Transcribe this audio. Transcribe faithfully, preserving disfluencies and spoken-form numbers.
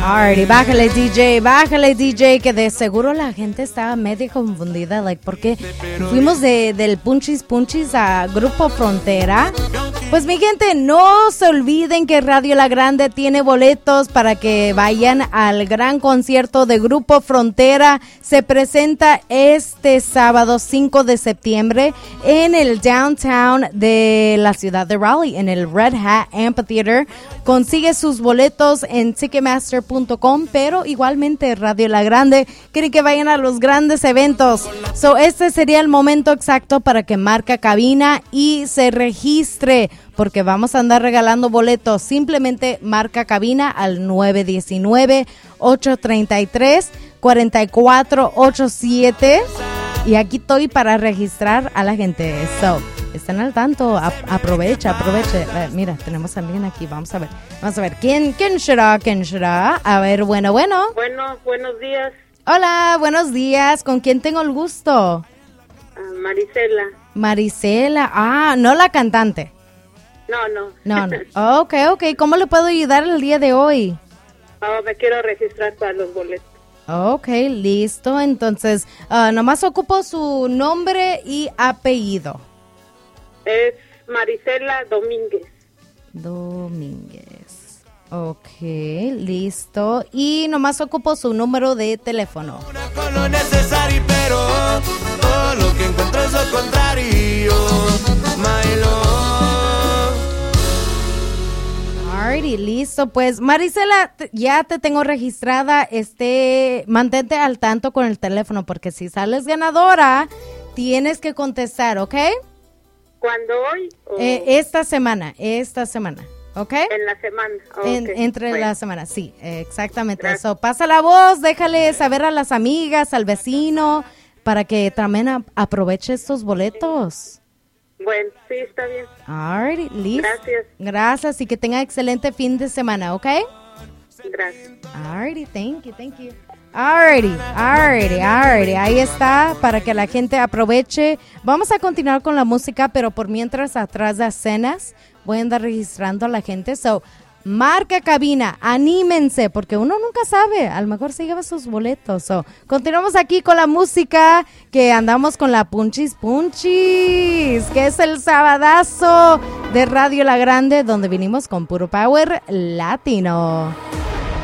Alrighty, bájale D J, bájale D J, que de seguro la gente estaba medio confundida, like, porque fuimos de, del Punchis Punchis a Grupo Frontera. Pues mi gente, no se olviden que Radio La Grande tiene boletos para que vayan al gran concierto de Grupo Frontera. Se presenta este sábado cinco de septiembre en el downtown de la ciudad de Raleigh, en el Red Hat Amphitheater. Consigue sus boletos en ticketmaster punto com, pero igualmente Radio La Grande quiere que vayan a los grandes eventos. So, este sería el momento exacto para que marque cabina y se registre, porque vamos a andar regalando boletos. Simplemente marca cabina al nueve uno nueve, ocho tres tres, cuatro cuatro ocho siete y aquí estoy para registrar a la gente. So, estén al tanto, a- aprovecha, aproveche. Eh, mira, tenemos a alguien aquí, vamos a ver. Vamos a ver, ¿quién, quién será? ¿Quién será? A ver, bueno, bueno. Bueno, buenos días, Hola, buenos días. ¿Con quién tengo el gusto? ah, Marisela. Marisela. Ah, no la cantante. No, no. No, no. Ok, ok. ¿Cómo le puedo ayudar el día de hoy? Ah, me quiero registrar para los boletos. Ok, listo. Entonces, ah, nomás ocupo su nombre y apellido. Es Marisela Domínguez. Domínguez. Ok, listo. Y nomás ocupo su número de teléfono. Con lo necesario, pero todo lo que encuentro es lo contrario. My love. Alrighty, listo. Pues, Marisela, t- ya te tengo registrada. Este, mantente al tanto con el teléfono, porque si sales ganadora, tienes que contestar, ¿ok? ¿Cuándo hoy? O Eh, esta semana, esta semana, ¿ok? en la semana. Ah, En- ok. entre Bueno, la semana, sí, eh, exactamente. Gracias. So, pasa la voz, déjale saber a las amigas, al vecino, para que también a- aproveche estos boletos. Bueno, sí, está bien. Alrighty, listo. Gracias. Gracias y que tenga excelente fin de semana, ¿ok? Gracias. Alrighty, thank you, thank you. Alrighty, alrighty, alrighty. Ahí está, para que la gente aproveche. Vamos a continuar con la música, pero por mientras atrás de escenas voy a andar registrando a la gente. So, marca cabina, anímense, porque uno nunca sabe, a lo mejor se lleva sus boletos. So, continuamos aquí con la música, que andamos con la Punchis Punchis, que es el sabadazo de Radio La Grande, donde vinimos con puro power latino.